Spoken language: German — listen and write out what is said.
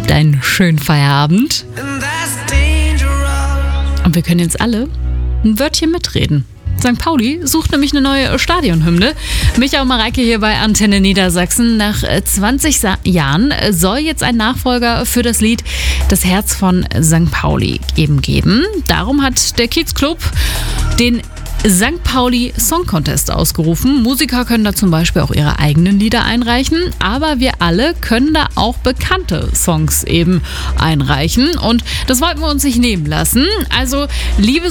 deinen schönen Feierabend. Und wir können jetzt alle ein Wörtchen mitreden. St. Pauli sucht nämlich eine neue Stadionhymne. Micha und Mareike hier bei Antenne Niedersachsen. Nach 20 Jahren soll jetzt ein Nachfolger für das Lied Das Herz von St. Pauli eben geben. Darum hat der Kiezclub den St. Pauli Song Contest ausgerufen. Musiker können da zum Beispiel auch ihre eigenen Lieder einreichen, aber wir alle können da auch bekannte Songs eben einreichen und das wollten wir uns nicht nehmen lassen. Also, liebe